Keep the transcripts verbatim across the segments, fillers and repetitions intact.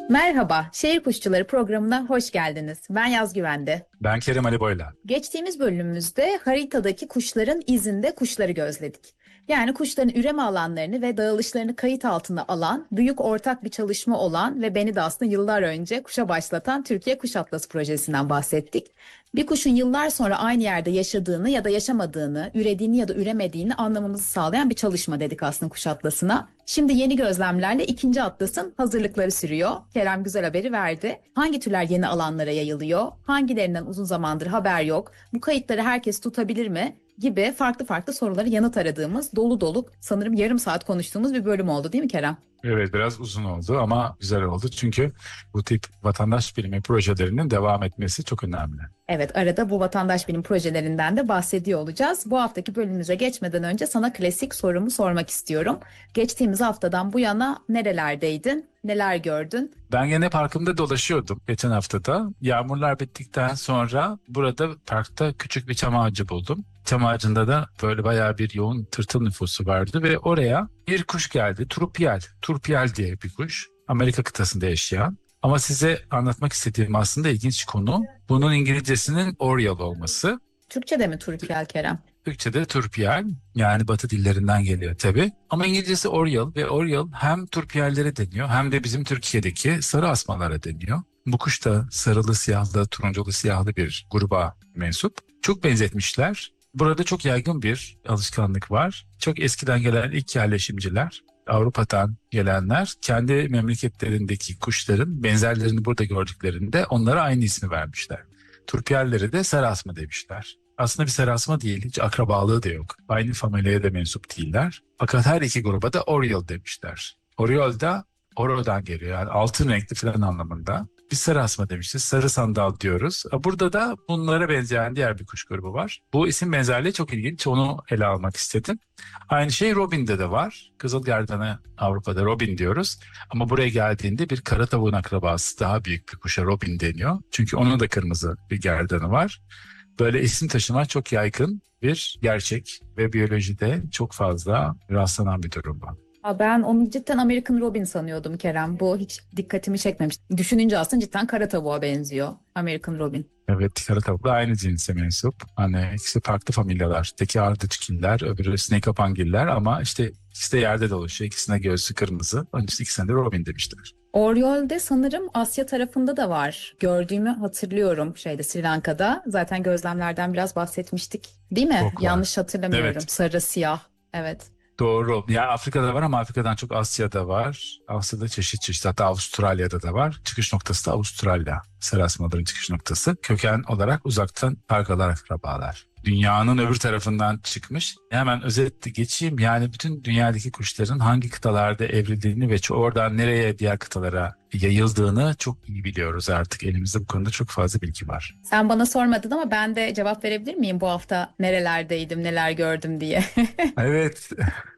Merhaba, Şehir Kuşçuları programına hoş geldiniz. Ben Yaz Güvende. Ben Kerem Ali Boyla. Geçtiğimiz bölümümüzde haritadaki kuşların izinde kuşları gözledik. Yani kuşların üreme alanlarını ve dağılışlarını kayıt altına alan, büyük ortak bir çalışma olan ve beni de aslında yıllar önce kuşa başlatan Türkiye Kuş Atlası projesinden bahsettik. Bir kuşun yıllar sonra aynı yerde yaşadığını ya da yaşamadığını, ürediğini ya da üremediğini anlamamızı sağlayan bir çalışma dedik aslında Kuş Atlası'na. Şimdi yeni gözlemlerle ikinci atlasın hazırlıkları sürüyor. Kerem güzel haberi verdi. Hangi türler yeni alanlara yayılıyor? Hangilerinden uzun zamandır haber yok? Bu kayıtları herkes tutabilir mi? Gibi farklı farklı soruları yanıt aradığımız, dolu dolu sanırım yarım saat konuştuğumuz bir bölüm oldu değil mi Kerem? Evet, biraz uzun oldu ama güzel oldu. Çünkü bu tip vatandaş bilimi projelerinin devam etmesi çok önemli. Evet, arada bu vatandaş bilim projelerinden de bahsediyor olacağız. Bu haftaki bölümümüze geçmeden önce sana klasik sorumu sormak istiyorum. Geçtiğimiz haftadan bu yana nerelerdeydin, neler gördün? Ben gene parkımda dolaşıyordum geçen haftada. Yağmurlar bittikten sonra burada parkta küçük bir çam ağacı buldum. Çam ağacında da böyle bayağı bir yoğun tırtıl nüfusu vardı ve oraya bir kuş geldi. Turpial. Turpial diye bir kuş. Amerika kıtasında yaşayan. Ama size anlatmak istediğim aslında ilginç konu bunun İngilizcesinin Oriole olması. Türkçe'de mi turpiyel Kerem? Türkçe'de turpial, yani Batı dillerinden geliyor tabii. Ama İngilizcesi Oriole ve Oriole hem turpiallere deniyor hem de bizim Türkiye'deki sarı asmalara deniyor. Bu kuş da sarılı siyahlı, turunculu siyahlı bir gruba mensup. Çok benzetmişler. Burada çok yaygın bir alışkanlık var. Çok eskiden gelen ilk yerleşimciler, Avrupa'dan gelenler kendi memleketlerindeki kuşların benzerlerini burada gördüklerinde onlara aynı ismi vermişler. Turpiyalleri de sarı asma demişler. Aslında bir sarı değil, hiç akrabalığı da yok. Aynı familyaya da mensup değiller. Fakat her iki gruba da Oriole demişler. Oriole da Oro'dan geliyor, yani altın renkli falan anlamında. Biz sarı asma demişiz, sarı sandal diyoruz. Burada da bunlara benzeyen diğer bir kuş grubu var. Bu isim benzerliği çok ilginç, onu ele almak istedim. Aynı şey robinde de var. Kızılgerdan'a Avrupa'da robin diyoruz. Ama buraya geldiğinde bir kara tavuğun akrabası, daha büyük bir kuşa robin deniyor. Çünkü onun da kırmızı bir gerdanı var. Böyle isim taşıma çok yaygın bir gerçek ve biyolojide çok fazla rastlanan bir durum bu. Ben onu cidden American Robin sanıyordum Kerem. Bu hiç dikkatimi çekmemiş. Düşününce aslında cidden kara tavuğa benziyor American Robin. Evet, kara tavuk da aynı cinse mensup. Hani ikisi farklı familyalar. Teki ardıçgiller, öbürü snakepangiller ama işte ikisi de yerde dolaşıyor. İkisine göğsü kırmızı. Onun için ikisine de Robin demişler. Oriole'de sanırım Asya tarafında da var. Gördüğümü hatırlıyorum şeyde Sri Lanka'da. Zaten gözlemlerden biraz bahsetmiştik. Değil mi? Çok var. Yanlış hatırlamıyorum. Evet. Sarı siyah. Evet. Doğru. Yani Afrika'da var ama Afrika'dan çok Asya'da var. Asya'da çeşit çeşit, hatta Avustralya'da da var. Çıkış noktası da Avustralya. Sarı asmaların çıkış noktası. Köken olarak uzaktan parkalar akrabalar. Dünyanın öbür tarafından çıkmış. Hemen özetle geçeyim. Yani bütün dünyadaki kuşların hangi kıtalarda evrildiğini ve oradan nereye, diğer kıtalara yayıldığını çok iyi biliyoruz artık. Elimizde bu konuda çok fazla bilgi var. Sen bana sormadın ama ben de cevap verebilir miyim bu hafta nerelerdeydim, neler gördüm diye? Evet.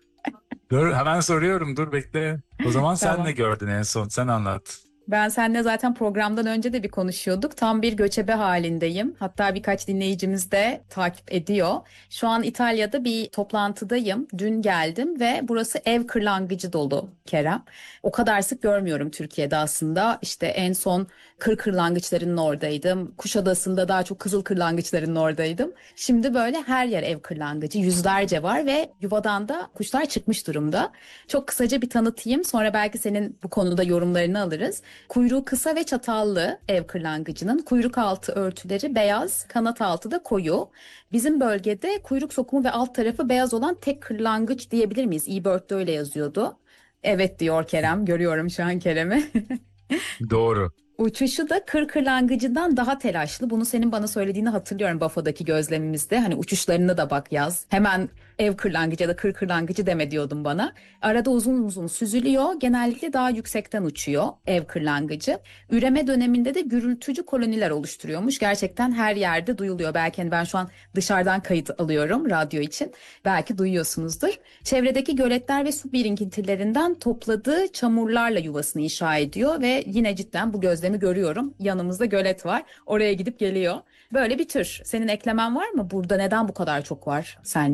Dur, hemen soruyorum. Dur bekle. O zaman sen Tamam. ne gördün en son? Sen anlat. Ben seninle zaten programdan önce de bir konuşuyorduk. Tam bir göçebe halindeyim. Hatta birkaç dinleyicimiz de takip ediyor. Şu an İtalya'da bir toplantıdayım. Dün geldim ve burası ev kırlangıcı dolu Kerem. O kadar sık görmüyorum Türkiye'de aslında. İşte en son kır kırlangıçlarının oradaydım. Kuşadası'nda daha çok kızıl kırlangıçlarının oradaydım. Şimdi böyle her yer ev kırlangıcı. Yüzlerce var ve yuvadan da kuşlar çıkmış durumda. Çok kısaca bir tanıtayım. Sonra belki senin bu konuda yorumlarını alırız. Kuyruğu kısa ve çatallı ev kırlangıcının. Kuyruk altı örtüleri beyaz, kanat altı da koyu. Bizim bölgede kuyruk sokumu ve alt tarafı beyaz olan tek kırlangıç diyebilir miyiz? eBird'de öyle yazıyordu. Evet diyor Kerem. Görüyorum şu an Kerem'i. Doğru. Uçuşu da kır kırlangıcından daha telaşlı. Bunu senin bana söylediğini hatırlıyorum Bafo'daki gözlemimizde. Hani uçuşlarına da bak yaz. Hemen ev kırlangıcı ya da kır kırlangıcı deme diyordun bana. Arada uzun uzun süzülüyor. Genellikle daha yüksekten uçuyor ev kırlangıcı. Üreme döneminde de gürültücü koloniler oluşturuyormuş. Gerçekten her yerde duyuluyor. Belki hani ben şu an dışarıdan kayıt alıyorum radyo için. Belki duyuyorsunuzdur. Çevredeki göletler ve su birikintilerinden topladığı çamurlarla yuvasını inşa ediyor ve yine cidden bu gözlemi görüyorum. Yanımızda gölet var. Oraya gidip geliyor. Böyle bir tür. Senin eklemen var mı? Burada neden bu kadar çok var sence?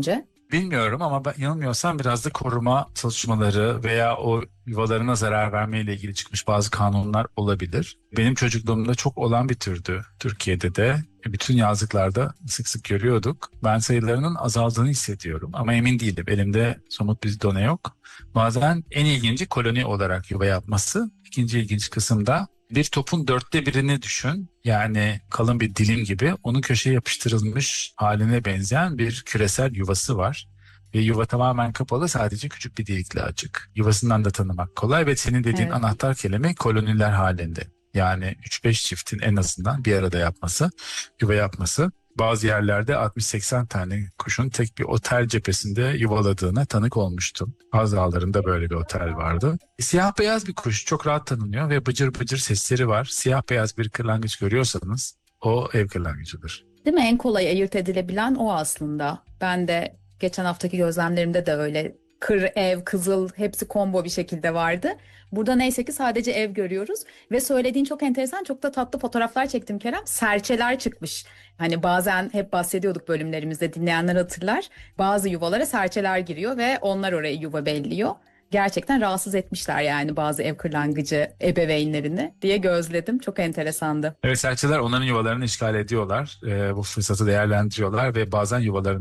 Bilmiyorum ama ben yanılmıyorsam biraz da koruma çalışmaları veya o yuvalarına zarar vermeyle ilgili çıkmış bazı kanunlar olabilir. Benim çocukluğumda çok olan bir türdü Türkiye'de de. Bütün yazlıklarda sık sık görüyorduk. Ben sayılarının azaldığını hissediyorum ama emin değilim. Elimde somut bir done yok. Bazen en ilginci koloni olarak yuva yapması. İkinci ilginç kısımda bir topun dörtte birini düşün. Yani kalın bir dilim gibi onun köşeye yapıştırılmış haline benzeyen bir küresel yuvası var. Ve yuva tamamen kapalı, sadece küçük bir delikle açık. Yuvasından da tanımak kolay ve senin dediğin Evet. anahtar kelime koloniler halinde. Yani üç beş çiftin en azından bir arada yapması, yuva yapması. Bazı yerlerde altmış seksen tane kuşun tek bir otel cephesinde yuvaladığına tanık olmuştum. Bazı ağlarında böyle bir otel vardı. Siyah beyaz bir kuş, çok rahat tanınıyor ve bıcır bıcır sesleri var. Siyah beyaz bir kırlangıç görüyorsanız o ev kırlangıcıdır. Değil mi? En kolay ayırt edilebilen o aslında. Ben de geçen haftaki gözlemlerimde de öyle. Kır, ev, kızıl hepsi combo bir şekilde vardı. Burada neyse ki sadece ev görüyoruz. Ve söylediğin çok enteresan, çok da tatlı fotoğraflar çektim Kerem. Serçeler çıkmış. Hani bazen hep bahsediyorduk bölümlerimizde, dinleyenler hatırlar. Bazı yuvalara serçeler giriyor ve onlar oraya yuva belliyor. Gerçekten rahatsız etmişler yani bazı ev kırlangıcı ebeveynlerini diye gözledim. Çok enteresandı. Evet, serçeler onların yuvalarını işgal ediyorlar. Ee, bu fırsatı değerlendiriyorlar ve bazen yuvalarını